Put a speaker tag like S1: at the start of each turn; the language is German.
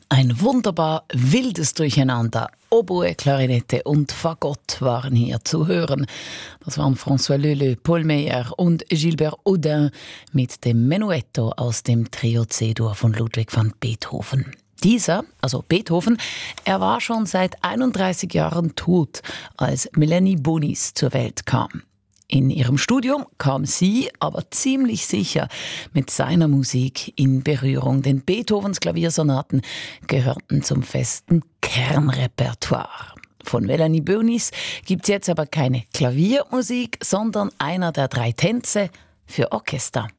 S1: Ein wunderbar wildes Durcheinander. Oboe, Klarinette und Fagott waren hier zu hören. Das waren François Leleux, Paul Meyer und Gilbert Audin mit dem Menuetto aus dem Trio C-Dur von Ludwig van Beethoven. Dieser, also Beethoven, er war schon seit 31 Jahren tot, als Melanie Bonis zur Welt kam. In ihrem Studium kam sie aber ziemlich sicher mit seiner Musik in Berührung, denn Beethovens Klaviersonaten gehörten zum festen Kernrepertoire. Von Melanie Bonis gibt's jetzt aber keine Klaviermusik, sondern einer der 3 Tänze für Orchester.